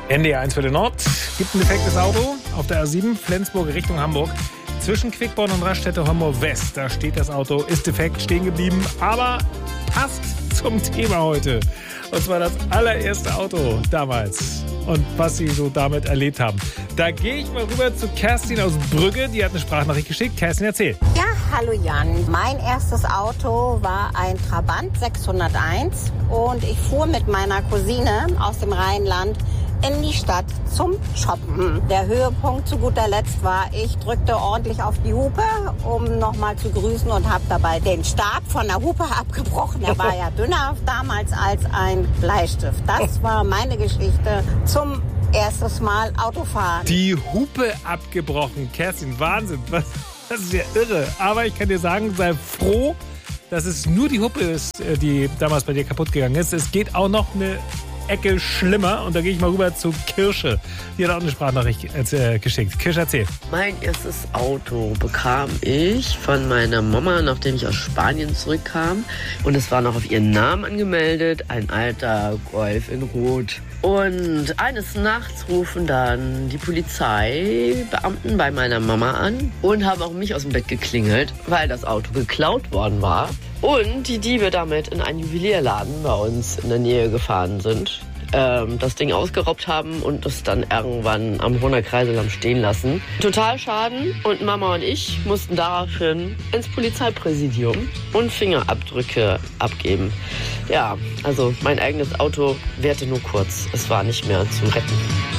NDR 1 für den Nord. Gibt ein defektes Auto auf der A7 Flensburg Richtung Hamburg. Zwischen Quickborn und Raststätte Homburg West. Da steht das Auto, ist defekt, stehen geblieben, aber passt zum Thema heute. Und zwar das allererste Auto damals und was Sie so damit erlebt haben. Da gehe ich mal rüber zu Kerstin aus Brügge. Die hat eine Sprachnachricht geschickt. Kerstin, erzähl. Ja, hallo Jan. Mein erstes Auto war ein Trabant 601 und ich fuhr mit meiner Cousine aus dem Rheinland in die Stadt zum Shoppen. Der Höhepunkt zu guter Letzt war, ich drückte ordentlich auf die Hupe, um nochmal zu grüßen und habe dabei den Stab von der Hupe abgebrochen. Er war ja dünner damals als ein Bleistift. Das war meine Geschichte zum erstes Mal Autofahren. Die Hupe abgebrochen. Kerstin, Wahnsinn. Das ist ja irre. Aber ich kann dir sagen, sei froh, dass es nur die Hupe ist, die damals bei dir kaputt gegangen ist. Es geht auch noch eine Ecke schlimmer. Und da gehe ich mal rüber zu Kirsche. Die hat auch eine Sprachnachricht geschickt. Kirsche, erzähl. Mein erstes Auto bekam ich von meiner Mama, nachdem ich aus Spanien zurückkam. Und es war noch auf ihren Namen angemeldet. Ein alter Golf in Rot. Und eines Nachts rufen dann die Polizeibeamten bei meiner Mama an und haben auch mich aus dem Bett geklingelt, weil das Auto geklaut worden war. Und die Diebe damit in einen Juwelierladen bei uns in der Nähe gefahren sind, das Ding ausgeraubt haben und es dann irgendwann am Brunner Kreisel haben stehen lassen. Total Schaden und Mama und ich mussten daraufhin ins Polizeipräsidium und Fingerabdrücke abgeben. Ja, also mein eigenes Auto währte nur kurz. Es war nicht mehr zum Retten.